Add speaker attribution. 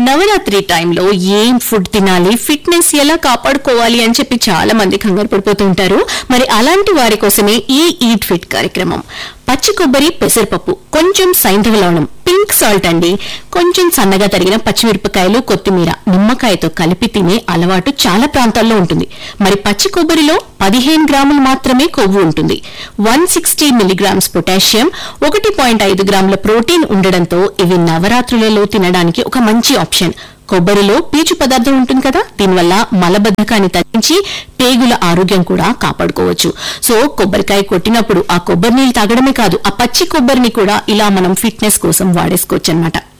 Speaker 1: నవరాత్రి టైంలో ఏం ఫుడ్ తినాలి, ఫిట్నెస్ ఎలా కాపాడుకోవాలి అని చెప్పి చాలా మంది కంగారు పడిపోతూ ఉంటారు. మరి అలాంటి వారి కోసమే ఈ ఈట్ ఫిట్ కార్యక్రమం. పచ్చి కొబ్బరి, పెసరపప్పు, కొంచెం సైంధవ లవణం, పింక్ సాల్ట్ అండి, కొంచెం సన్నగా తరిగిన పచ్చిమిరపకాయలు, కొత్తిమీర, నిమ్మకాయతో కలిపి తినే అలవాటు చాలా ప్రాంతాల్లో ఉంటుంది. మరి పచ్చి కొబ్బరిలో 15 గ్రాములు మాత్రమే కొవ్వు ఉంటుంది. 160 మిల్లీగ్రామ్స్ పొటాషియం, 1.5 గ్రాముల ప్రోటీన్ ఉండడంతో ఇవి నవరాత్రులలో తినడానికి ఒక మంచి ఆప్షన్. కొబ్బరిలో పీచు పదార్థం ఉంటుంది కదా, దీనివల్ల మలబద్ధకాన్ని తగ్గించి పేగుల ఆరోగ్యం కూడా కాపాడుకోవచ్చు. సో కొబ్బరికాయ కొట్టినప్పుడు ఆ కొబ్బరి నీళ్ళు తాగడమే కాదు, ఆ పచ్చి కొబ్బరిని కూడా ఇలా మనం ఫిట్నెస్ కోసం వాడేసుకోవచ్చు అన్నమాట.